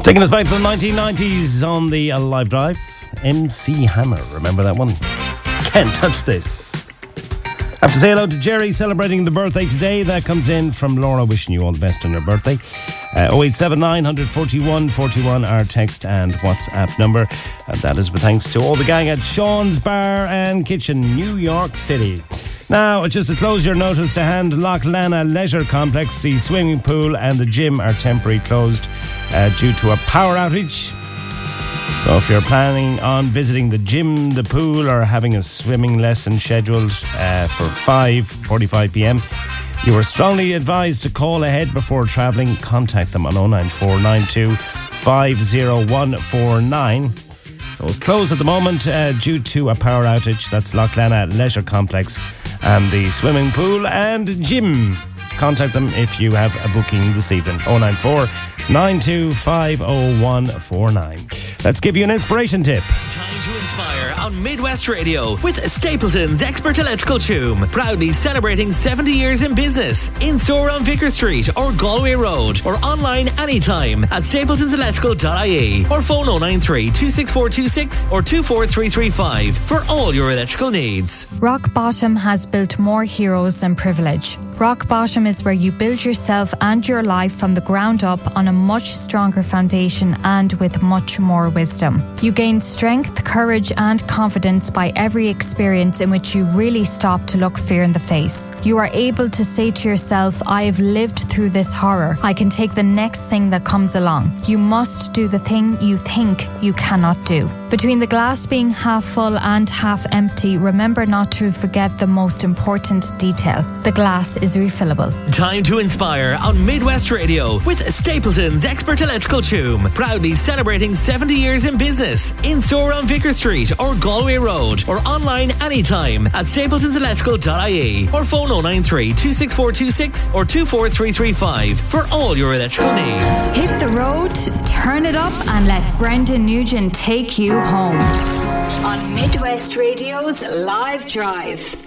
Taking us back to the 1990s on the Live Drive, MC Hammer. Remember that one? Can't touch this. Have to say hello to Jerry celebrating the birthday today. That comes in from Laura, wishing you all the best on your birthday. 0879 141 41, our text and WhatsApp number. And that is with thanks to all the gang at Sean's Bar and Kitchen, New York City. Now, just to close your notice to hand, Loch Lana Leisure Complex, the swimming pool and the gym are temporarily closed due to a power outage. So if you're planning on visiting the gym, the pool, or having a swimming lesson scheduled for 5:45 p.m, you are strongly advised to call ahead before travelling. Contact them on 09492 50149. So it's closed at the moment due to a power outage. That's Loch Lana Leisure Complex and the swimming pool and gym. Contact them if you have a booking this evening. 094 9250149. Let's give you an inspiration tip. Time to inspire on Midwest Radio with Stapleton's Expert Electrical Tune. Proudly celebrating 70 years in business. In store on Vicar Street or Galway Road, or online anytime at stapletonselectrical.ie, or phone 093 26426 or 24335 for all your electrical needs. Rock Bottom has built more heroes than privilege. Rock Bottom is where you build yourself and your life from the ground up on a much stronger foundation and with much more wisdom. You gain strength, courage and confidence by every experience in which you really stop to look fear in the face. You are able to say to yourself, I have lived through this horror. I can take the next thing that comes along. You must do the thing you think you cannot do. Between the glass being half full and half empty, remember not to forget the most important detail. The glass is refillable. Time to inspire on Midwest Radio with Stapleton's Expert Electrical Tune. Proudly celebrating 70 years in business. In store on Vicar Street or Galway Road, or online anytime at stapletonselectrical.ie, or phone 093 26426 or 24335 for all your electrical needs. Hit the road, turn it up and let Brendan Nugent take you home. On Midwest Radio's Live Drive.